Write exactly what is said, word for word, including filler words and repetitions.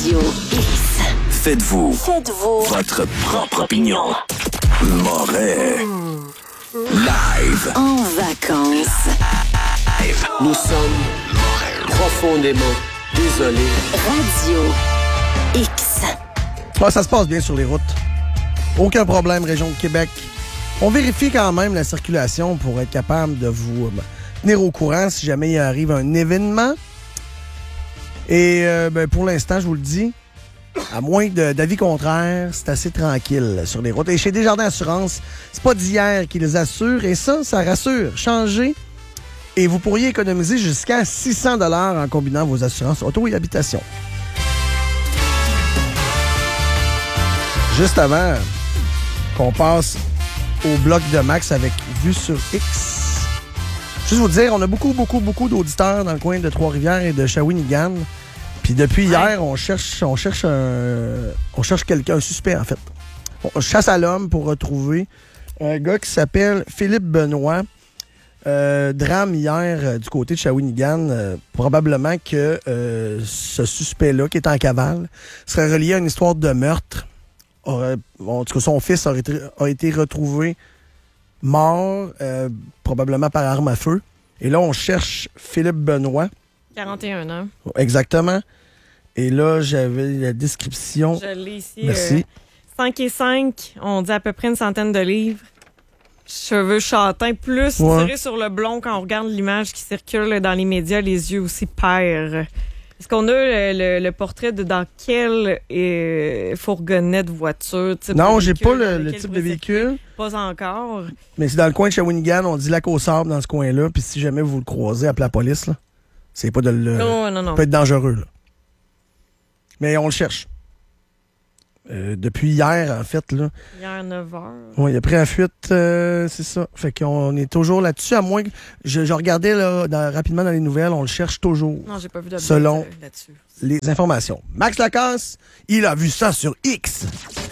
Radio X. Faites-vous. Faites-vous. Votre propre opinion. Moret. Live. En vacances. Nous sommes profondément désolés. Radio X. Ah, ça se passe bien sur les routes. Aucun problème, région de Québec. On vérifie quand même la circulation pour être capable de vous euh, tenir au courant si jamais il arrive un événement. Et euh, ben, pour l'instant, je vous le dis, à moins de, d'avis contraire, c'est assez tranquille sur les routes. Et chez Desjardins Assurance, c'est pas d'hier qui les assure. Et ça, ça rassure. Changez et vous pourriez économiser jusqu'à six cents dollars en combinant vos assurances auto et habitation. Juste avant qu'on passe au bloc de Max avec Vue sur X, juste vous dire, on a beaucoup, beaucoup, beaucoup d'auditeurs dans le coin de Trois-Rivières et de Shawinigan. Puis depuis hier, on cherche, on cherche un, on cherche quelqu'un, un suspect en fait. On chasse à l'homme pour retrouver un gars qui s'appelle Philippe Benoît. Euh, drame hier euh, du côté de Shawinigan. Euh, probablement que euh, ce suspect-là, qui est en cavale, serait relié à une histoire de meurtre. Aurait, en tout cas, son fils aurait été, a été retrouvé mort, euh, probablement par arme à feu. Et là, on cherche Philippe Benoît. quarante et un ans. Exactement. Et là, j'avais la description. Je l'ai ici. Merci. Euh, cinq et cinq, on dit à peu près une centaine de livres. Cheveux châtains, plus Ouais. tirés sur le blond quand on regarde l'image qui circule dans les médias, les yeux aussi pairs. Est-ce qu'on a le, le, le portrait de dans quelle euh, fourgonnette, voiture? Type Non, de j'ai véhicule pas le, dans le lequel type il de pourrait véhicule. circuler? Pas encore. Mais c'est dans le coin de Shawinigan. On dit lac aux sables dans ce coin-là. Puis si jamais vous le croisez, appelez la police. Là. C'est pas de le. Non, non, non. Ça peut être dangereux. Là. Mais on le cherche. Euh, depuis hier, en fait. Là. Hier, neuf heures. Ouais, il a pris la fuite, euh, c'est ça. Fait qu'on est toujours là-dessus, à moins que... Je, je regardais là, dans, rapidement dans les nouvelles, on le cherche toujours. Non, j'ai pas vu de Selon là-dessus. les informations. Max Lacasse, il a vu ça sur X.